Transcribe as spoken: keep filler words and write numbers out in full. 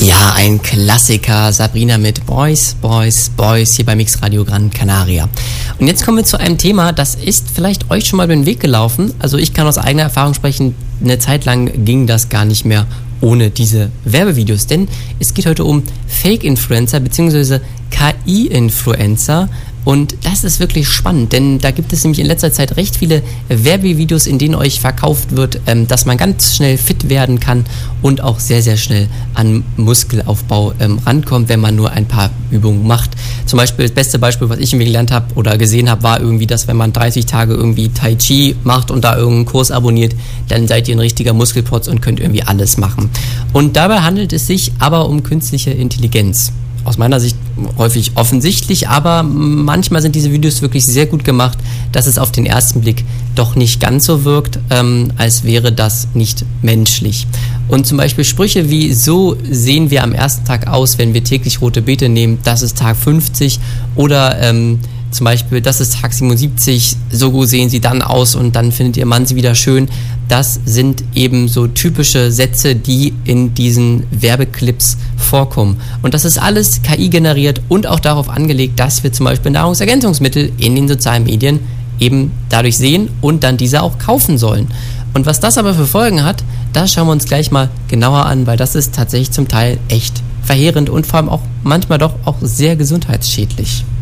Ja, ein Klassiker, Sabrina mit Boys, Boys, Boys hier bei Mixradio Gran Canaria. Und jetzt kommen wir zu einem Thema, das ist vielleicht euch schon mal über den Weg gelaufen. Also ich kann aus eigener Erfahrung sprechen, eine Zeit lang ging das gar nicht mehr ohne diese Werbevideos, denn es geht heute um Fake-Influencer bzw. K I-Influencer. Und das ist wirklich spannend, denn da gibt es nämlich in letzter Zeit recht viele Werbevideos, in denen euch verkauft wird, ähm, dass man ganz schnell fit werden kann und auch sehr, sehr schnell an Muskelaufbau ähm, rankommt, wenn man nur ein paar Übungen macht. Zum Beispiel, das beste Beispiel, was ich irgendwie gelernt habe oder gesehen habe, war irgendwie, dass wenn man dreißig Tage irgendwie Tai Chi macht und da irgendeinen Kurs abonniert, dann seid ihr ein richtiger Muskelprotz und könnt irgendwie alles machen. Und dabei handelt es sich aber um künstliche Intelligenz. Aus meiner Sicht häufig offensichtlich, aber manchmal sind diese Videos wirklich sehr gut gemacht, dass es auf den ersten Blick doch nicht ganz so wirkt, ähm, als wäre das nicht menschlich. Und zum Beispiel Sprüche wie: so sehen wir am ersten Tag aus, wenn wir täglich rote Beete nehmen, das ist Tag fünfzig, oder ähm, zum Beispiel, das ist Tag siebenundsiebzig, so gut sehen sie dann aus und dann findet ihr Mann sie wieder schön. Das sind eben so typische Sätze, die in diesen Werbeclips vorkommen. Und das ist alles K I generiert und auch darauf angelegt, dass wir zum Beispiel Nahrungsergänzungsmittel in den sozialen Medien eben dadurch sehen und dann diese auch kaufen sollen. Und was das aber für Folgen hat, das schauen wir uns gleich mal genauer an, weil das ist tatsächlich zum Teil echt verheerend und vor allem auch manchmal doch auch sehr gesundheitsschädlich.